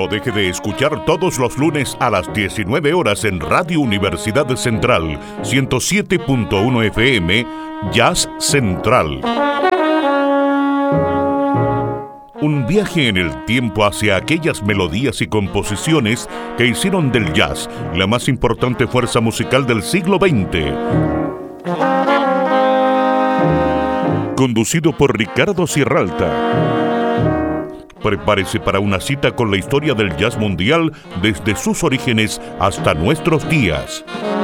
lo deje de escuchar todos los lunes a las 19 horas en Radio Universidad Central, 107.1 FM, Jazz Central. Un viaje en el tiempo hacia aquellas melodías y composiciones que hicieron del jazz la más importante fuerza musical del siglo XX. Conducido por Ricardo Sierralta. Prepárese para una cita con la historia del jazz mundial desde sus orígenes hasta nuestros días.